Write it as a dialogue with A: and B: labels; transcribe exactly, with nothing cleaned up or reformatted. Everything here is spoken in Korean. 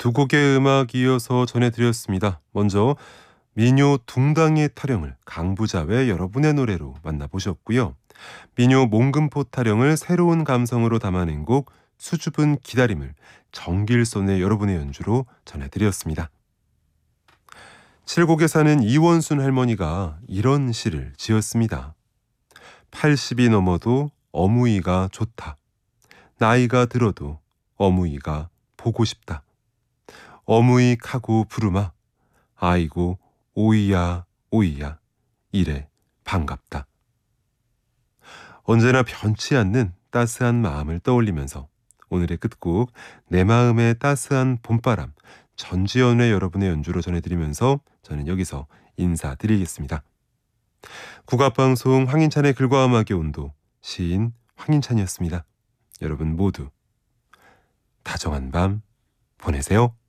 A: 두 곡의 음악 이어서 전해드렸습니다. 먼저 민요 둥당의 타령을 강부자회 여러분의 노래로 만나보셨고요. 민요 몽금포 타령을 새로운 감성으로 담아낸 곡 수줍은 기다림을 정길손의 여러분의 연주로 전해드렸습니다. 칠곡에 사는 이원순 할머니가 이런 시를 지었습니다. 팔십이 넘어도 어무이가 좋다. 나이가 들어도 어무이가 보고 싶다. 어무이 카고 부르마. 아이고 오이야 오이야 이래 반갑다. 언제나 변치 않는 따스한 마음을 떠올리면서 오늘의 끝곡 내 마음의 따스한 봄바람 전지현의 여러분의 연주로 전해드리면서 저는 여기서 인사드리겠습니다. 국악방송 황인찬의 글과 음악의 온도 시인 황인찬이었습니다. 여러분 모두 다정한 밤 보내세요.